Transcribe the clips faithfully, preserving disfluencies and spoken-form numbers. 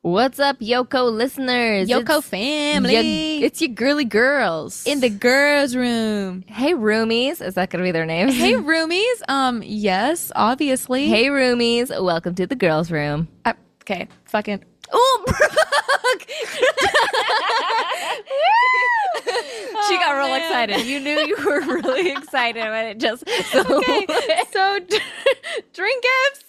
What's up, Yoko listeners? Yoko It's family. ya- it's your girly girls. In the girls' room. Hey, roomies. Is that going to be their names? Hey, roomies. Um, yes, obviously. Hey, roomies. Welcome to the girls' room. Uh, okay, fucking. Oh, Brooke! She got real man. excited. You knew you were really excited when it just... So Okay, so d- drink gifts.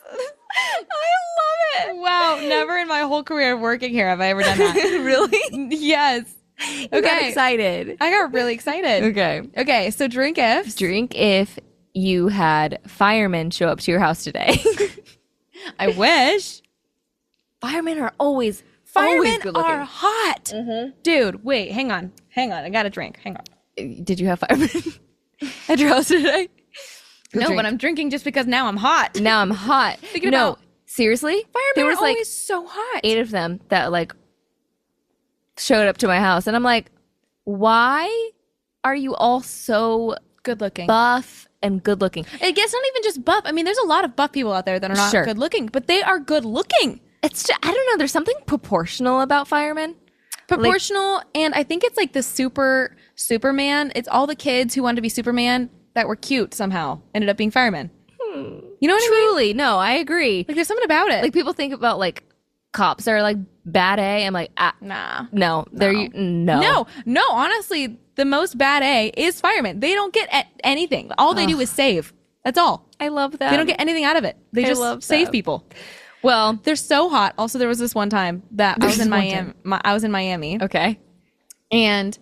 I love it. Wow, never in my whole career of working here have I ever done that. Really? Yes. You got Okay. excited. I got really excited. Okay. Okay, so drink gifts. Drink if you had firemen show up to your house today. I wish. Firemen are always, Firemen always good looking. are hot. Mhm. Dude, wait, hang on. Hang on. I got a drink. Hang on. Did you have firemen at your house today? Go No, drink. but I'm drinking just because now I'm hot. Now I'm hot. Thinking no, about- seriously? Firemen there was are like always so hot. eight of them that like showed up to my house, and I'm like, why are you all so Good looking. buff and good looking? I guess not even just buff. I mean, there's a lot of buff people out there that are not Sure. good looking, but they are good looking. It's just, I don't know. There's something proportional about firemen. Proportional, and I think it's like the super Superman. It's all the kids who wanted to be Superman that were cute somehow ended up being firemen. You know what I mean? Truly, no, I agree. Like, there's something about it. Like people think about like cops are like bad A. I'm like, ah, nah. no, they're No. no, No, no, honestly, the most bad A is firemen. They don't get a- anything. All they do is save. That's all. I love that. They don't get anything out of it. They I just love save that. people. well. They're so hot. Also, there was this one time that I There's was in one Miami. time. My, I was in Miami, Okay. and